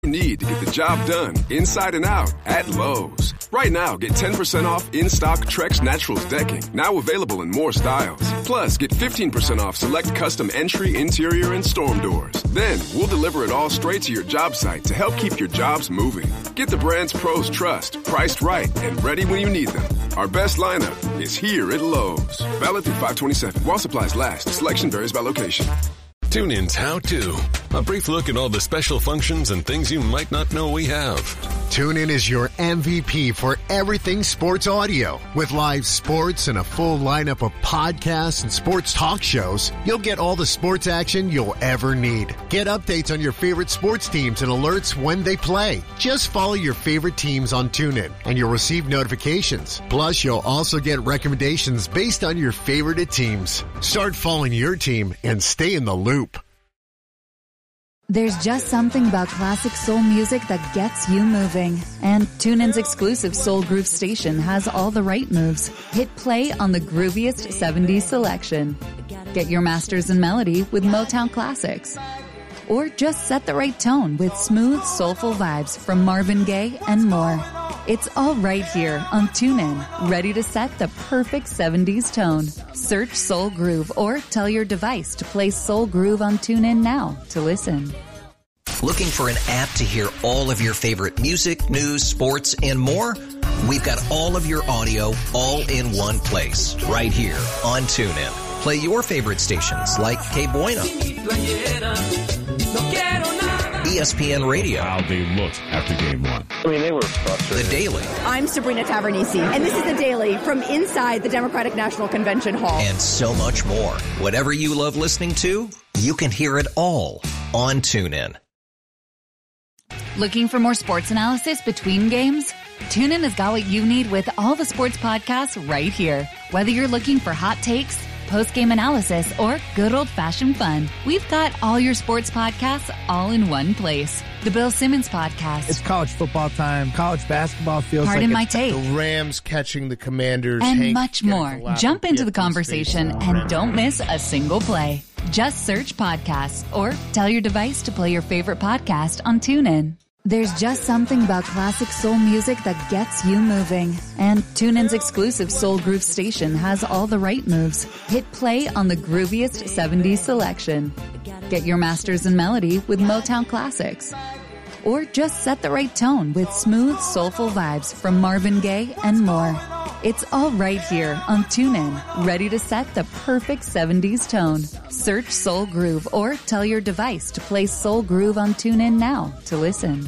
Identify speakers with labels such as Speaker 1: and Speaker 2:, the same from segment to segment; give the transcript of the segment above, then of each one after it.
Speaker 1: you need to get the job done inside and out at Lowe's. Right now, get 10% off in-stock Trex Naturals decking, now available in more styles. Plus, get 15% off select custom entry, interior, and storm doors. Then, we'll deliver it all straight to your job site to help keep your jobs moving. Get the brands pros trust, priced right, and ready when you need them. Our best lineup is here at Lowe's. Valid through 5/27. While supplies last. Selection varies by location.
Speaker 2: TuneIn's How To. A brief look at all the special functions and things you might not know we have.
Speaker 3: TuneIn is your MVP for everything sports audio. With live sports and a full lineup of podcasts and sports talk shows, you'll get all the sports action you'll ever need. Get updates on your favorite sports teams and alerts when they play. Just follow your favorite teams on TuneIn and you'll receive notifications. Plus, you'll also get recommendations based on your favorite teams. Start following your team and stay in the loop.
Speaker 4: There's just something about classic soul music that gets you moving. And TuneIn's exclusive Soul Groove station has all the right moves. Hit play on the grooviest 70s selection. Get your masters in melody with Motown classics. Or just set the right tone with smooth, soulful vibes from Marvin Gaye and more. It's all right here on TuneIn, ready to set the perfect 70s tone. Search Soul Groove or tell your device to play Soul Groove on TuneIn now to listen.
Speaker 5: Looking for an app to hear all of your favorite music, news, sports, and more? We've got all of your audio all in one place, right here on TuneIn. Play your favorite stations like Que Buena, ESPN Radio.
Speaker 6: How they looked after game one.
Speaker 7: I mean, they were frustrated.
Speaker 5: The Daily.
Speaker 8: I'm Sabrina Tavernisi, and this is The Daily from inside the Democratic National Convention Hall.
Speaker 5: And so much more. Whatever you love listening to, you can hear it all on TuneIn.
Speaker 4: Looking for more sports analysis between games? TuneIn has got what you need with all the sports podcasts right here. Whether you're looking for hot takes, post-game analysis, or good old-fashioned fun, we've got all your sports podcasts all in one place. The Bill Simmons Podcast.
Speaker 9: It's college football time. College basketball feels
Speaker 4: Pardon
Speaker 9: like
Speaker 4: my take.
Speaker 10: The Rams catching the Commanders.
Speaker 4: And much more. Jump into the conversation and don't miss a single play. Just search podcasts or tell your device to play your favorite podcast on TuneIn. There's just something about classic soul music that gets you moving. And TuneIn's exclusive Soul Groove station has all the right moves. Hit play on the grooviest 70s selection. Get your masters in melody with Motown classics. Or just set the right tone with smooth, soulful vibes from Marvin Gaye and more. It's all right here on TuneIn, ready to set the perfect 70s tone. Search Soul Groove or tell your device to play Soul Groove on TuneIn now to listen.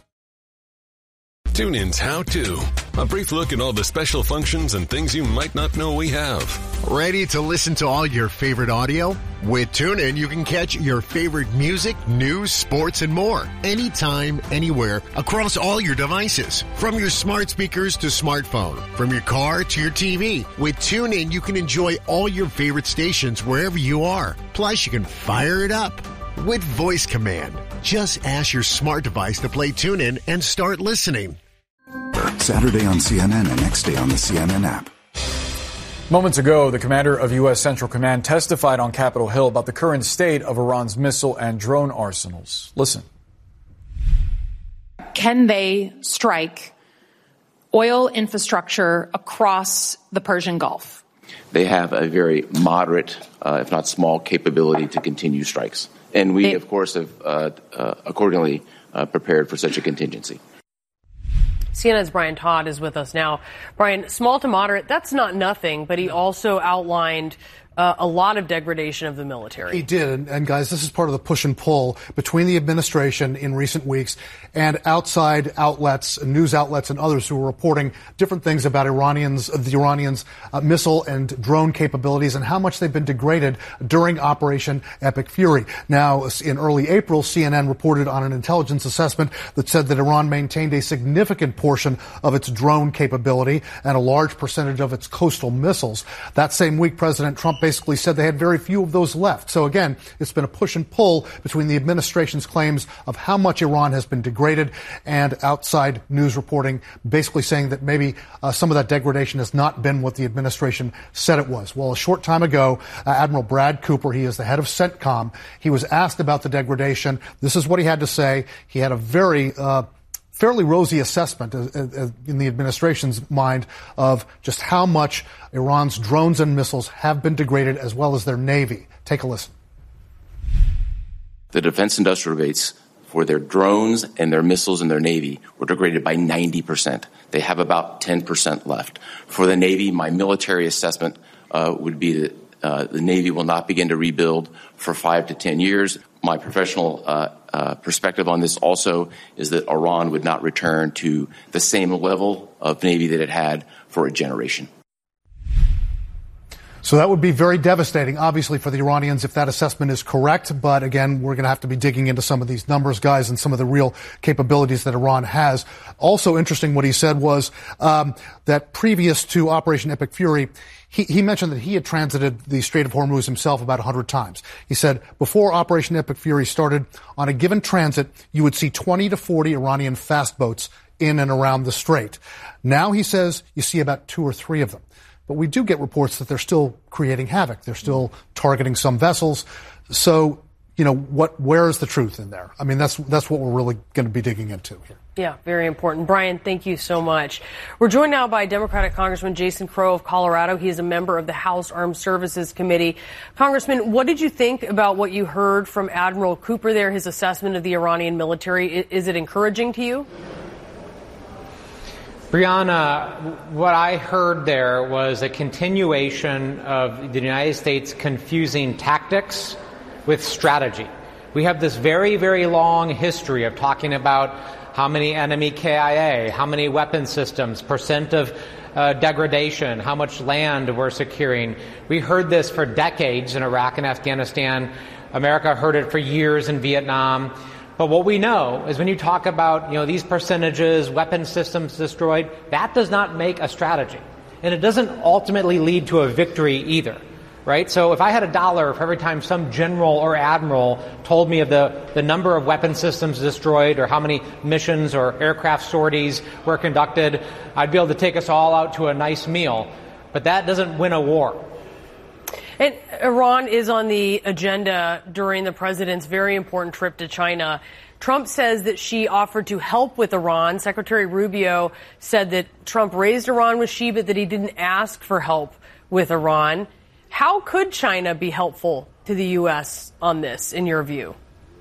Speaker 2: TuneIn's How To. A brief look at all the special functions and things you might not know we have.
Speaker 3: Ready to listen to all your favorite audio? With TuneIn, you can catch your favorite music, news, sports, and more. Anytime, anywhere, across all your devices. From your smart speakers to smartphone. From your car to your TV. With TuneIn, you can enjoy all your favorite stations wherever you are. Plus, you can fire it up with voice command. Just ask your smart device to play TuneIn and start listening.
Speaker 11: Saturday on CNN and next day on the CNN app.
Speaker 12: Moments ago, the commander of U.S. Central Command testified on Capitol Hill about the current state of Iran's missile and drone arsenals. Listen.
Speaker 13: Can they strike oil infrastructure across the Persian Gulf?
Speaker 14: They have a very moderate, if not small, capability to continue strikes. And we, of course, have accordingly prepared for such a contingency.
Speaker 15: CNN's Brian Todd is with us now. Brian, small to moderate, that's not nothing, but he also outlined a lot of degradation of the military.
Speaker 16: He did. And guys, this is part of the push and pull between the administration in recent weeks and outside outlets, news outlets and others who are reporting different things about the Iranians' missile and drone capabilities and how much they've been degraded during Operation Epic Fury. Now, in early April, CNN reported on an intelligence assessment that said that Iran maintained a significant portion of its drone capability and a large percentage of its coastal missiles. That same week, President Trump basically said they had very few of those left. So again, it's been a push and pull between the administration's claims of how much Iran has been degraded and outside news reporting basically saying that maybe some of that degradation has not been what the administration said it was. Well, a short time ago, Admiral Brad Cooper, he is the head of CENTCOM, he was asked about the degradation. This is what he had to say. He had a very fairly rosy assessment in the administration's mind of just how much Iran's drones and missiles have been degraded, as well as their Navy. Take a listen.
Speaker 14: The defense industrial base for their drones and their missiles and their Navy were degraded by 90%. They have about 10% left. For the Navy, my military assessment would be that the Navy will not begin to rebuild for 5 to 10 years. My professional perspective on this also is that Iran would not return to the same level of Navy that it had for a generation.
Speaker 16: So that would be very devastating, obviously, for the Iranians if that assessment is correct. But again, we're going to have to be digging into some of these numbers, guys, and some of the real capabilities that Iran has. Also interesting what he said was that previous to Operation Epic Fury, he mentioned that he had transited the Strait of Hormuz himself about 100 times. He said before Operation Epic Fury started, on a given transit, you would see 20 to 40 Iranian fast boats in and around the strait. Now, he says, you see about 2 or 3 of them. But we do get reports that they're still creating havoc. They're still targeting some vessels. So, where is the truth in there? I mean, that's what we're really going to be digging into here.
Speaker 15: Yeah, very important. Brian, thank you so much. We're joined now by Democratic Congressman Jason Crow of Colorado. He is a member of the House Armed Services Committee. Congressman, what did you think about what you heard from Admiral Cooper there, his assessment of the Iranian military? Is it encouraging to you?
Speaker 7: Brianna, what I heard there was a continuation of the United States confusing tactics with strategy. We have this very, very long history of talking about how many enemy KIA, how many weapon systems, percent of degradation, how much land we're securing. We heard this for decades in Iraq and Afghanistan. America heard it for years in Vietnam. But what we know is when you talk about, these percentages, weapon systems destroyed, that does not make a strategy. And it doesn't ultimately lead to a victory either, right? So if I had $1 for every time some general or admiral told me of the number of weapon systems destroyed or how many missions or aircraft sorties were conducted, I'd be able to take us all out to a nice meal. But that doesn't win a war.
Speaker 15: And Iran is on the agenda during the president's very important trip to China. Trump says that Xi offered to help with Iran. Secretary Rubio said that Trump raised Iran with Xi, but that he didn't ask for help with Iran. How could China be helpful to the U.S. on this, in your view?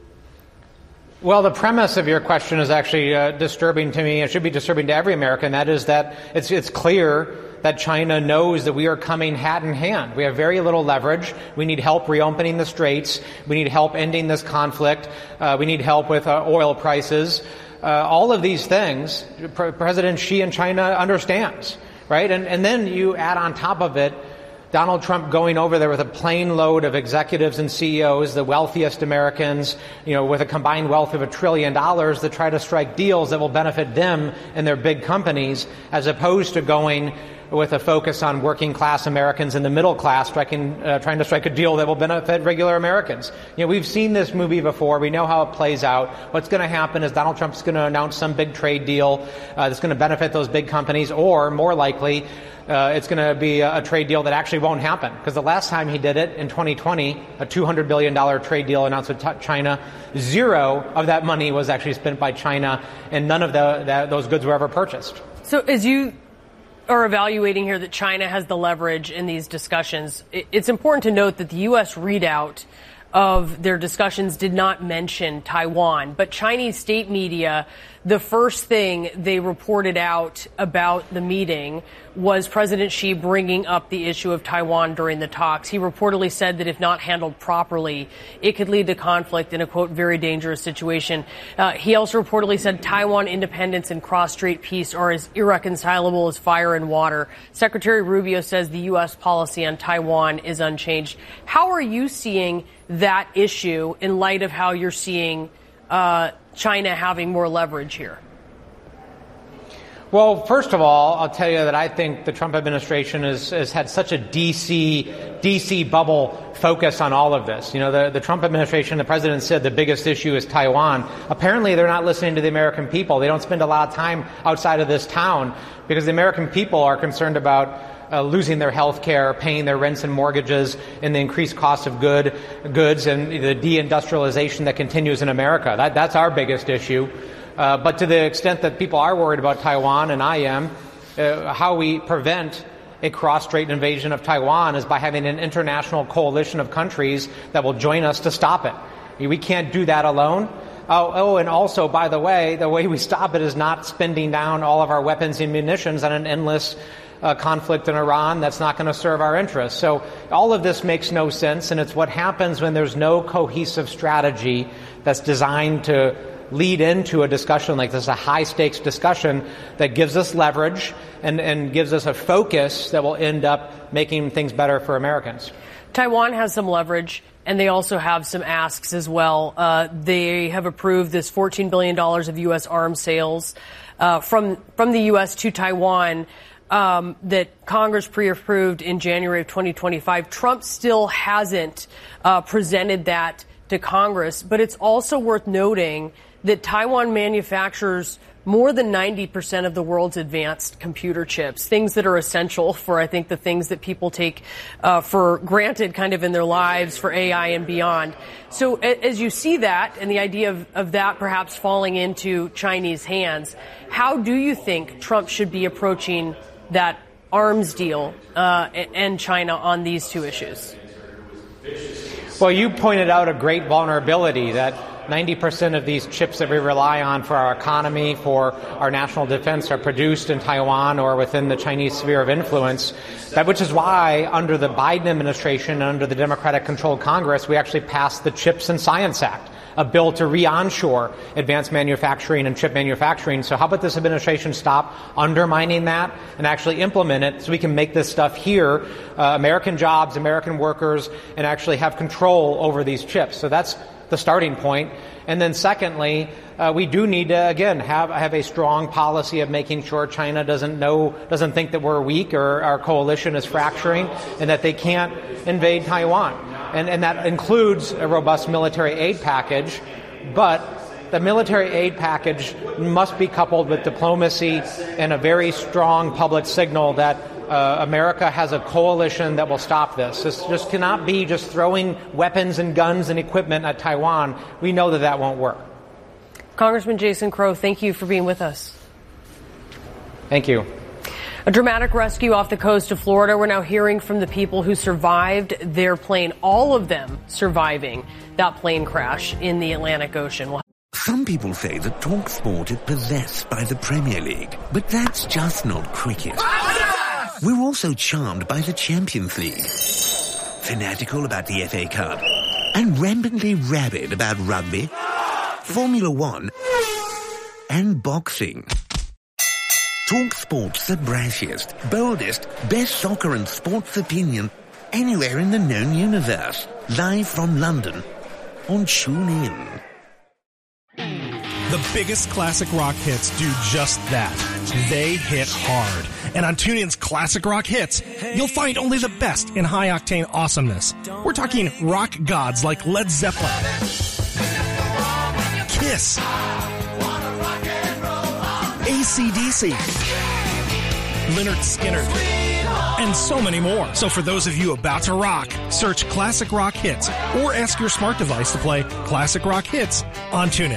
Speaker 7: Well, the premise of your question is actually disturbing to me. It should be disturbing to every American. That is that it's clear that China knows that we are coming hat in hand. We have very little leverage. We need help reopening the straits. We need help ending this conflict. We need help with oil prices. All of these things, President Xi in China understands, right? And then you add on top of it Donald Trump going over there with a plane load of executives and CEOs, the wealthiest Americans, with a combined wealth of $1 trillion to try to strike deals that will benefit them and their big companies, as opposed to going with a focus on working class Americans and the middle class, trying to strike a deal that will benefit regular Americans. We've seen this movie before. We know how it plays out. What's going to happen is Donald Trump's going to announce some big trade deal that's going to benefit those big companies, or more likely, it's going to be a trade deal that actually won't happen. Because the last time he did it, in 2020, a $200 billion trade deal announced with China, 0 of that money was actually spent by China, and none of those goods were ever purchased.
Speaker 15: So as you are evaluating here that China has the leverage in these discussions, it's important to note that the U.S. readout of their discussions did not mention Taiwan. But Chinese state media, the first thing they reported out about the meeting was President Xi bringing up the issue of Taiwan during the talks. He reportedly said that if not handled properly, it could lead to conflict in a, quote, very dangerous situation. He also reportedly said Taiwan independence and cross-strait peace are as irreconcilable as fire and water. Secretary Rubio says the U.S. policy on Taiwan is unchanged. How are you seeing that issue in light of how you're seeing China having more leverage here?
Speaker 7: Well, first of all, I'll tell you that I think the Trump administration has had such a DC bubble focus on all of this. You know, the Trump administration, the president said the biggest issue is Taiwan. Apparently, they're not listening to the American people. They don't spend a lot of time outside of this town because the American people are concerned about losing their health care, paying their rents and mortgages, and the increased cost of goods and the deindustrialization that continues in America. That's our biggest issue. But to the extent that people are worried about Taiwan, and I am, how we prevent a cross-strait invasion of Taiwan is by having an international coalition of countries that will join us to stop it. We can't do that alone. And also, by the way we stop it is not spending down all of our weapons and munitions on an endless conflict in Iran that's not going to serve our interests. So all of this makes no sense, and it's what happens when there's no cohesive strategy that's designed to lead into a discussion like this, a high-stakes discussion that gives us leverage and gives us a focus that will end up making things better for Americans.
Speaker 15: Taiwan has some leverage, and they also have some asks as well. They have approved this $14 billion of U.S. arms sales from the U.S. to Taiwan that Congress pre-approved in January of 2025. Trump still hasn't presented that to Congress, but it's also worth noting that Taiwan manufactures more than 90% of the world's advanced computer chips, things that are essential for, I think, the things that people take for granted kind of in their lives for AI and beyond. So as you see that and the idea of that perhaps falling into Chinese hands, how do you think Trump should be approaching that arms deal and China on these two issues?
Speaker 7: Well, you pointed out a great vulnerability that 90% of these chips that we rely on for our economy, for our national defense, are produced in Taiwan or within the Chinese sphere of influence. Which is why, under the Biden administration, under the Democratic-controlled Congress, we actually passed the CHIPS and Science Act, a bill to re-onshore advanced manufacturing and chip manufacturing. So how about this administration stop undermining that and actually implement it so we can make this stuff here, American jobs, American workers, and actually have control over these chips. So that's the starting point. And then secondly, we do need to, again, have a strong policy of making sure China doesn't think that we're weak or our coalition is fracturing and that they can't invade Taiwan. And that includes a robust military aid package, but the military aid package must be coupled with diplomacy and a very strong public signal that America has a coalition that will stop this. This just cannot be just throwing weapons and guns and equipment at Taiwan. We know that won't work.
Speaker 15: Congressman Jason Crow, thank you for being with us.
Speaker 7: Thank you.
Speaker 15: A dramatic rescue off the coast of Florida. We're now hearing from the people who survived their plane, all of them surviving that plane crash in the Atlantic Ocean.
Speaker 17: Some people say that TalkSport is possessed by the Premier League, but that's just not cricket. We're also charmed by the Champions League, fanatical about the FA Cup, and rampantly rabid about rugby, Formula One, and boxing. TalkSport's the brashiest, boldest, best soccer and sports opinion anywhere in the known universe. Live from London on TuneIn.
Speaker 18: The biggest classic rock hits do just that. They hit hard. And on TuneIn's Classic Rock Hits, you'll find only the best in high-octane awesomeness. We're talking rock gods like Led Zeppelin, Kiss, AC/DC, Lynyrd Skynyrd, and so many more. So for those of you about to rock, search Classic Rock Hits or ask your smart device to play Classic Rock Hits on TuneIn.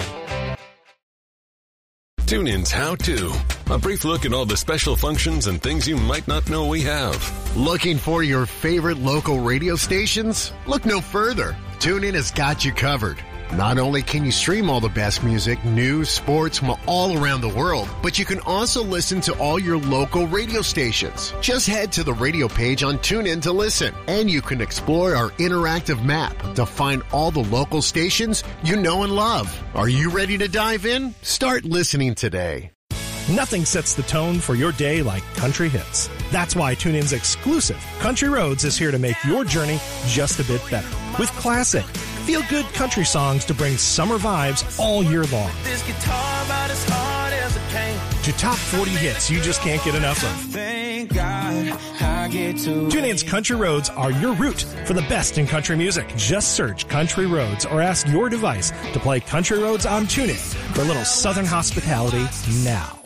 Speaker 2: TuneIn's How To. A brief look at all the special functions and things you might not know we have.
Speaker 3: Looking for your favorite local radio stations? Look no further. TuneIn has got you covered. Not only can you stream all the best music, news, sports from all around the world, but you can also listen to all your local radio stations. Just head to the radio page on TuneIn to listen, and you can explore our interactive map to find all the local stations you know and love. Are you ready to dive in? Start listening today.
Speaker 18: Nothing sets the tone for your day like country hits. That's why TuneIn's exclusive Country Roads is here to make your journey just a bit better. With classic, feel-good country songs to bring summer vibes all year long.
Speaker 19: This guitar about as hard as it came.
Speaker 18: to top 40 hits you just can't get enough of.
Speaker 19: Thank God I get to.
Speaker 18: TuneIn's Country Roads are your route for the best in country music. Just search Country Roads or ask your device to play Country Roads on TuneIn for a little Southern hospitality now.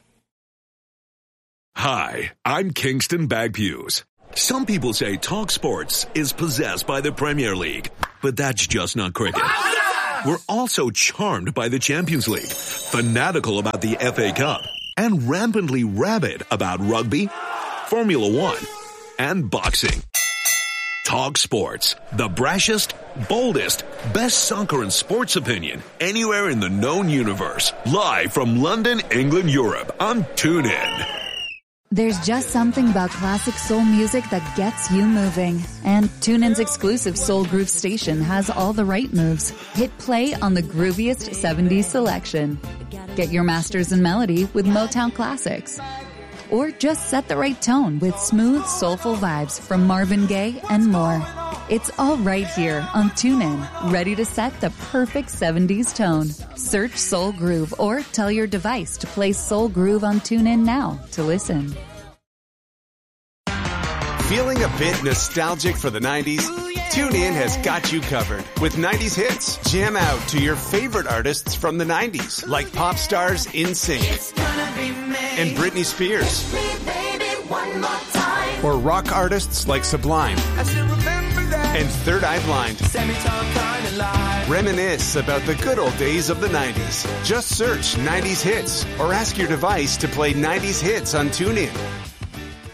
Speaker 20: Hi, I'm Kingston Bagpues. Some people say Talk Sports is possessed by the Premier League, but that's just not cricket. We're also charmed by the Champions League, fanatical about the FA Cup, and rampantly rabid about rugby, Formula One, and boxing. Talk Sports, the brashest, boldest, best soccer and sports opinion anywhere in the known universe. Live from London, England, Europe on TuneIn.
Speaker 4: There's just something about classic soul music that gets you moving. And TuneIn's exclusive Soul Groove station has all the right moves. Hit play on the grooviest 70s selection. Get your masters in melody with Motown classics. Or just set the right tone with smooth, soulful vibes from Marvin Gaye and more. It's all right here on TuneIn, ready to set the perfect 70s tone. Search Soul Groove or tell your device to play Soul Groove on TuneIn now to listen.
Speaker 21: Feeling a bit nostalgic for the 90s? TuneIn has got you covered with 90s hits. Jam out to your favorite artists from the 90s, like pop stars NSYNC and Britney Spears. Or rock artists like Sublime and Third Eye Blind. Reminisce about the good old days of the 90s. Just search 90s hits or ask your device to play 90s hits on TuneIn.